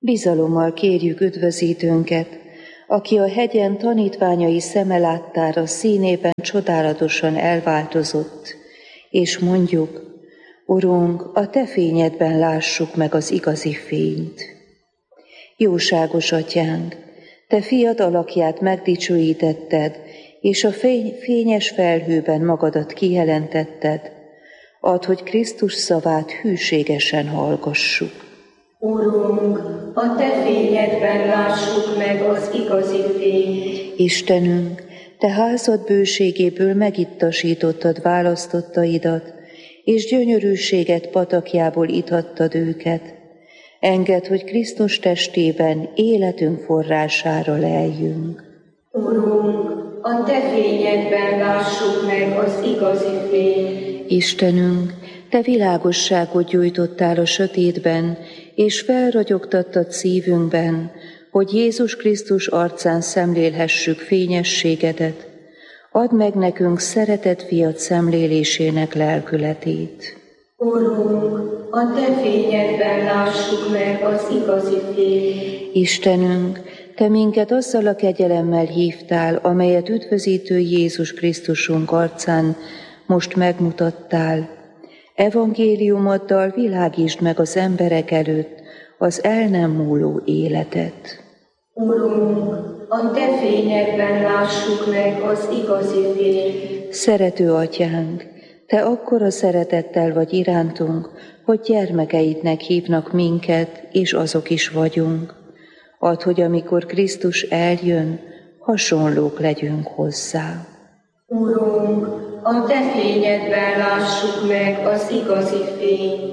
Bizalommal kérjük üdvözítőnket, aki a hegyen tanítványai szeme láttára színében csodálatosan elváltozott, és mondjuk: Urunk, a Te fényedben lássuk meg az igazi fényt. Jóságos Atyánk, Te fiad alakját megdicsőítetted, és a fényes felhőben magadat kijelentetted, add, hogy Krisztus szavát hűségesen hallgassuk. Urunk, a Te fényedben lássuk meg az igazi fényt. Istenünk, Te házad bőségéből megittasítottad választottaidat, és gyönyörűséget patakjából ithattad őket. Engedd, hogy Krisztus testében életünk forrására leljünk. Urunk, a Te fényedben lássuk meg az igazi fényt. Istenünk, Te világosságot gyújtottál a sötétben, és felragyogtattad szívünkben, hogy Jézus Krisztus arcán szemlélhessük fényességedet. Add meg nekünk szeretett fiad szemlélésének lelkületét. Urunk, a Te fényedben lássuk meg az igazi fényt. Istenünk, Te minket azzal a kegyelemmel hívtál, amelyet üdvözítő Jézus Krisztusunk arcán most megmutattál. Evangéliumoddal világítsd meg az emberek előtt az el nem múló életet. Urunk, a Te fényedben lássuk meg az igazi fényt. Szerető Atyánk, Te akkora szeretettel vagy irántunk, hogy gyermekeidnek hívnak minket, és azok is vagyunk. Add, hogy amikor Krisztus eljön, hasonlók legyünk hozzá. Urunk, a Te fényedben lássuk meg az igazi fényt.